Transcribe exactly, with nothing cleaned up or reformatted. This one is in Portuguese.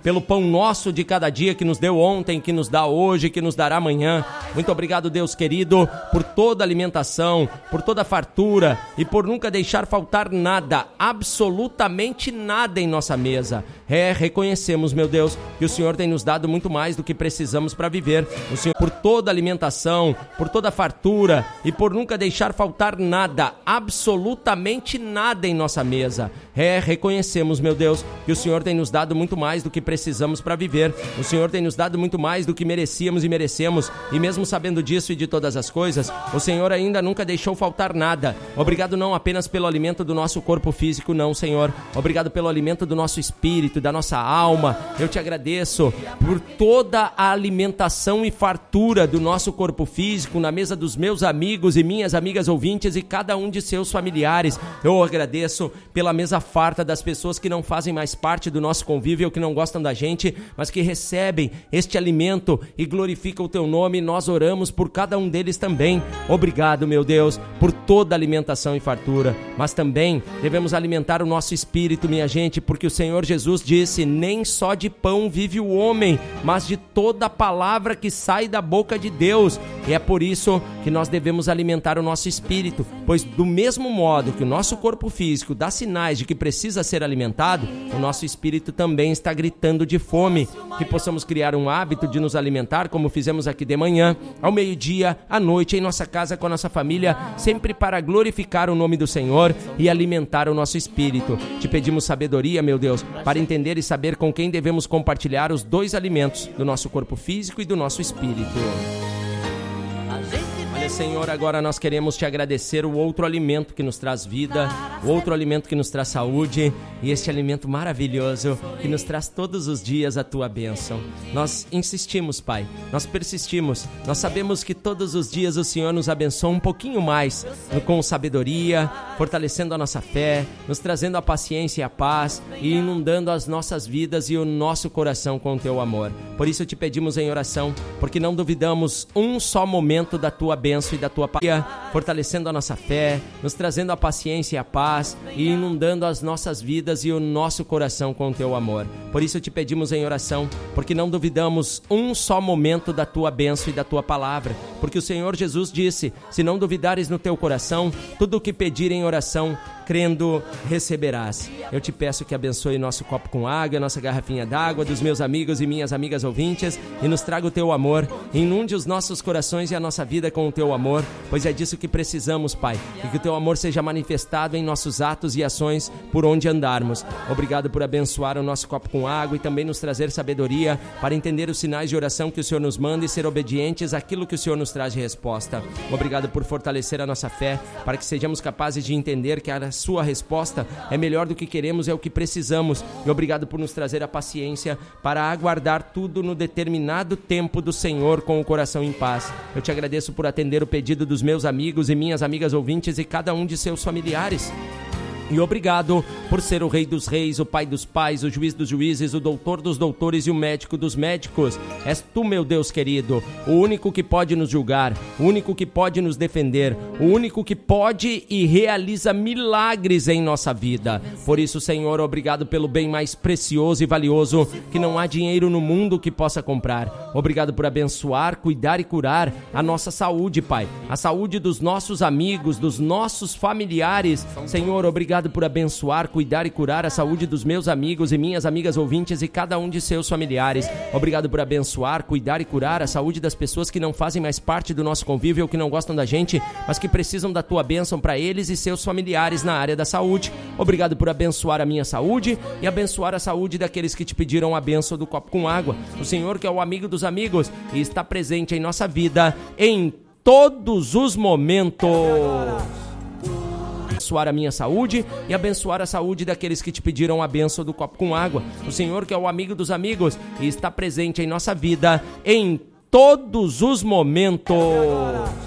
pelo pão nosso de cada dia que nos deu ontem, que nos dá hoje, que nos dará amanhã. Muito obrigado, Deus querido, por toda a alimentação, por toda a fartura e por nunca deixar faltar nada, absolutamente nada em nossa mesa. É, reconhecemos, meu Deus, que o Senhor tem nos dado muito mais do que precisamos para viver. O Senhor, por toda a alimentação, por toda a fartura e por nunca deixar faltar nada, absolutamente nada em nossa mesa. É, reconhecemos, meu Deus, que o Senhor tem nos dado muito mais do que precisamos para viver. O Senhor tem nos dado muito mais do que merecíamos e merecemos. E mesmo sabendo disso e de todas as coisas, o Senhor ainda nunca deixou faltar nada. Obrigado não apenas pelo alimento do nosso corpo físico, não, Senhor. Obrigado pelo alimento do nosso espírito, da nossa alma. Eu te agradeço por toda a alimentação e fartura do nosso corpo físico na mesa dos meus amigos e minhas amigas ouvintes e cada um de seus familiares. Eu agradeço pela mesa farta das pessoas que não fazem mais parte do nosso convívio, que não gostam da gente, mas que recebem este alimento e glorificam o teu nome. Nós oramos por cada um deles também. Obrigado, meu Deus, por toda a alimentação e fartura, mas também devemos alimentar o nosso espírito, minha gente, porque o Senhor Jesus disse: nem só de pão vive o homem, mas de toda a palavra que sai da boca de Deus. E é por isso que nós devemos alimentar o nosso espírito, pois do mesmo modo que o nosso corpo físico dá sinais de que precisa ser alimentado, o nosso espírito também está gritando de fome. Que possamos criar um hábito de nos alimentar, como fizemos aqui de manhã, ao meio-dia, à noite, em nossa casa, com a nossa família, sempre para glorificar o nome do Senhor e alimentar o nosso espírito. Te pedimos sabedoria, meu Deus, para entender e saber com quem devemos compartilhar os dois alimentos, do nosso corpo físico e do nosso espírito. Olha, Senhor, agora nós queremos te agradecer o outro alimento que nos traz vida, o outro alimento que nos traz saúde e este alimento maravilhoso que nos traz todos os dias a tua bênção. Nós insistimos, Pai, nós persistimos, nós sabemos que todos os dias o Senhor nos abençoa um pouquinho mais, com sabedoria, fortalecendo a nossa fé, nos trazendo a paciência e a paz e inundando as nossas vidas e o nosso coração com o teu amor. Por isso te pedimos em oração, porque não duvidamos um só momento da tua bênção e da tua paz, fortalecendo a nossa fé, nos trazendo a paciência e a paz e inundando as nossas vidas e o nosso coração com o teu amor. Por isso te pedimos em oração, porque não duvidamos um só momento da tua bênção e da tua palavra, porque o Senhor Jesus disse: se não duvidares no teu coração, tudo o que pedir em oração, crendo, receberás. Eu te peço que abençoe nosso copo com água, nossa garrafinha d'água, dos meus amigos e minhas amigas ouvintes, e nos traga o teu amor, inunde os nossos corações e a nossa vida com o teu amor, pois é disso que precisamos, Pai, e que o teu amor seja manifestado em nossos atos e ações por onde andarmos. Obrigado por abençoar o nosso copo com água e também nos trazer sabedoria para entender os sinais de oração que o Senhor nos manda e ser obedientes àquilo que o Senhor nos traz de resposta. Obrigado por fortalecer a nossa fé, para que sejamos capazes de entender que a sua resposta é melhor do que queremos, é o que precisamos. E obrigado por nos trazer a paciência para aguardar tudo no determinado tempo do Senhor com o coração em paz. Eu te agradeço por atender o pedido dos meus amigos e minhas amigas ouvintes e cada um de seus familiares. E obrigado por ser o Rei dos Reis, o Pai dos Pais, o Juiz dos Juízes, o Doutor dos Doutores e o Médico dos Médicos. És tu, meu Deus querido, o único que pode nos julgar, o único que pode nos defender, o único que pode e realiza milagres em nossa vida. Por isso, Senhor, obrigado pelo bem mais precioso e valioso que não há dinheiro no mundo que possa comprar. Obrigado por abençoar, cuidar e curar a nossa saúde, Pai, a saúde dos nossos amigos, dos nossos familiares. Senhor, obrigado por abençoar, cuidar e curar a saúde dos meus amigos e minhas amigas ouvintes e cada um de seus familiares. Obrigado por abençoar, cuidar e curar a saúde das pessoas que não fazem mais parte do nosso convívio ou que não gostam da gente, mas que precisam da tua bênção para eles e seus familiares na área da saúde. Obrigado por abençoar a minha saúde e abençoar a saúde daqueles que te pediram a bênção do copo com água. O Senhor, que é o amigo dos amigos e está presente em nossa vida em todos os momentos. Abençoar a minha saúde e abençoar a saúde daqueles que te pediram a bênção do copo com água. O Senhor, que é o amigo dos amigos e está presente em nossa vida em todos os momentos.